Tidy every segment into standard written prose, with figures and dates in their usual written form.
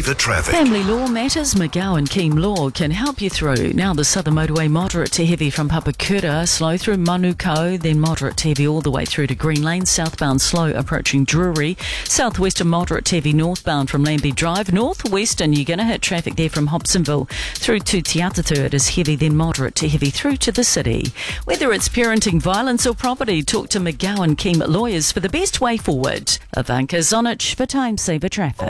the traffic. Family Law Matters, McGowan Keem Law can help you through. Now the southern motorway moderate to heavy from Papakura, slow through Manukau, then moderate to heavy all the way through to Green Lane, southbound slow approaching Drury, southwestern moderate to heavy northbound from Lambie Drive, northwestern you're going to hit traffic there from Hobsonville through to Te Atatu. It is heavy, then moderate to heavy through to the city. Whether it's parenting, violence or property, talk to McGowan Keem Lawyers for the best way forward. Ivanka Zonich for Time Saver Traffic.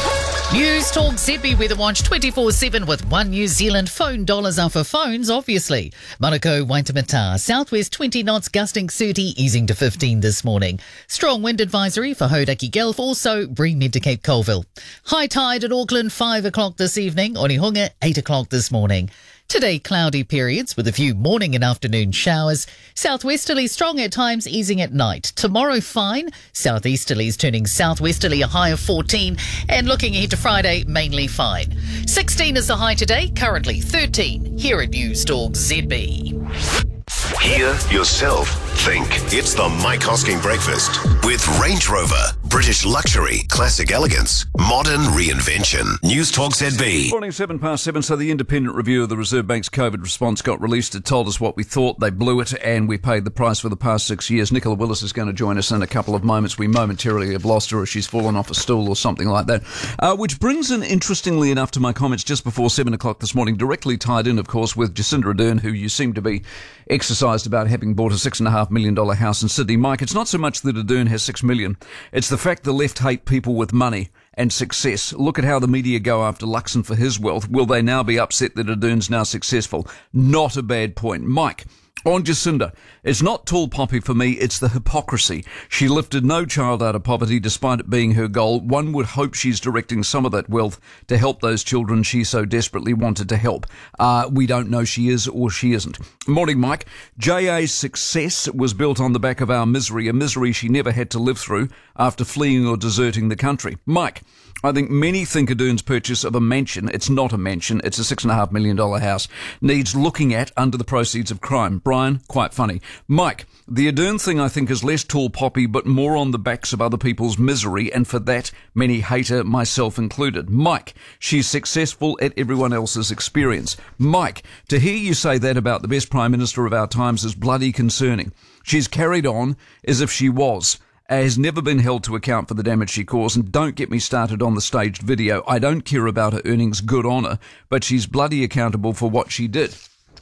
News Talk ZB Weather Watch 24/7 with One New Zealand. Phone dollars are for phones, obviously. Manukau, Waitemata, southwest 20 knots, gusting 30, easing to 15 this morning. Strong wind advisory for Hauraki Gulf, also bring mid to Cape Colville. High tide at Auckland, 5 o'clock this evening. Onehunga, 8 o'clock this morning. Today, cloudy periods with a few morning and afternoon showers. Southwesterly strong at times, easing at night. Tomorrow, fine. Southeasterlies turning southwesterly, a high of 14. And looking ahead to Friday, mainly fine. 16 is the high today, currently 13. Here at News Talk ZB. Hear yourself think. It's the Mike Hosking Breakfast with Range Rover. British luxury, classic elegance, modern reinvention. News Talk ZB. Morning, 7:07. So the independent review of the Reserve Bank's COVID response got released. It told us what we thought. They blew it, and we paid the price for the past 6 years. Nicola Willis is going to join us in a couple of moments. We momentarily have lost her as she's fallen off a stool or something like that. Which brings in, interestingly enough, to my comments just before 7 o'clock this morning, directly tied in, of course, with Jacinda Ardern, who you seem to be exercised about having bought a $6.5 million house in Sydney. Mike, it's not so much that Ardern has $6 million. It's the fact the left hate people with money and success. Look at how the media go after Luxon for his wealth. Will they now be upset that Ardern's now successful? Not a bad point. Mike, on Jacinda, it's not tall poppy for me, it's the hypocrisy. She lifted no child out of poverty despite it being her goal. One would hope she's directing some of that wealth to help those children she so desperately wanted to help. We don't know she is or she isn't. Morning, Mike. JA's success was built on the back of our misery, a misery she never had to live through after fleeing or deserting the country. Mike, I think many think Ardern's purchase of a mansion, it's not a mansion, it's a $6.5 million house, needs looking at under the proceeds of crime. Brian, quite funny. Mike, the Ardern thing I think is less tall poppy but more on the backs of other people's misery, and for that many hate her, myself included. Mike, she's successful at everyone else's experience. Mike, to hear you say that about the best Prime Minister of our times is bloody concerning. She's carried on as if she was. Has never been held to account for the damage she caused, and don't get me started on the staged video. I don't care about her earnings, good on her, but she's bloody accountable for what she did.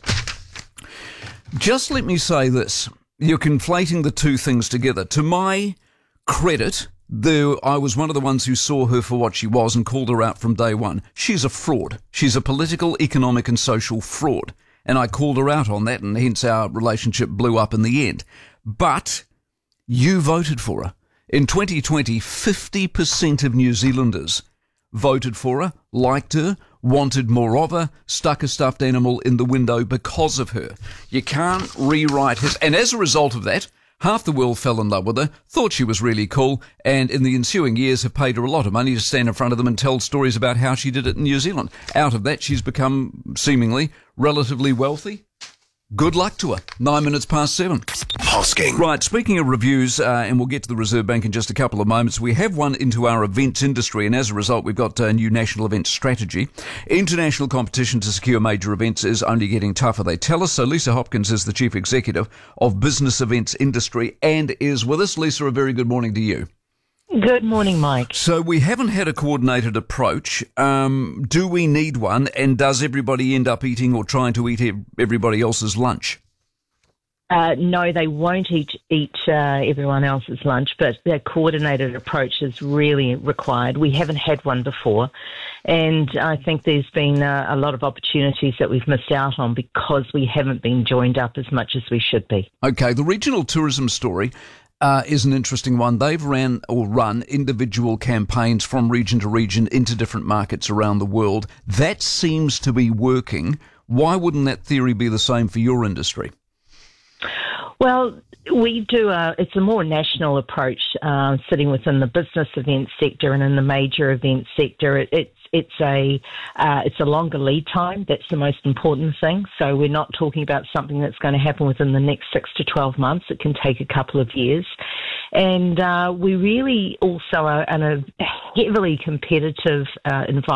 Just let me say this. You're conflating the two things together. To my credit, though I was one of the ones who saw her for what she was and called her out from day one. She's a fraud. She's a political, economic and social fraud. And I called her out on that, and hence our relationship blew up in the end. But you voted for her. In 2020, 50% of New Zealanders voted for her, liked her, wanted more of her, stuck a stuffed animal in the window because of her. You can't rewrite his... And as a result of that, half the world fell in love with her, thought she was really cool, and in the ensuing years have paid her a lot of money to stand in front of them and tell stories about how she did it in New Zealand. Out of that, she's become, seemingly, relatively wealthy. Good luck to her. 9 minutes past 7. Hosking. Right, speaking of reviews, and we'll get to the Reserve Bank in just a couple of moments, we have one into our events industry, and as a result, we've got a new national event strategy. International competition to secure major events is only getting tougher, they tell us. So Lisa Hopkins is the Chief Executive of Business Events Industry and is with us. Lisa, a very good morning to you. Good morning, Mike. So we haven't had a coordinated approach. Do we need one? And does everybody end up eating or trying to eat everybody else's lunch? No, they won't eat everyone else's lunch, but their coordinated approach is really required. We haven't had one before, and I think there's been a lot of opportunities that we've missed out on because we haven't been joined up as much as we should be. Okay, the regional tourism story is an interesting one. They've run individual campaigns from region to region into different markets around the world. That seems to be working. Why wouldn't that theory be the same for your industry? Well, we do. It's a more national approach, sitting within the business event sector and in the major event sector. It's a longer lead time. That's the most important thing. So we're not talking about something that's going to happen within the next 6 to 12 months. It can take a couple of years. And we really also are in a heavily competitive environment.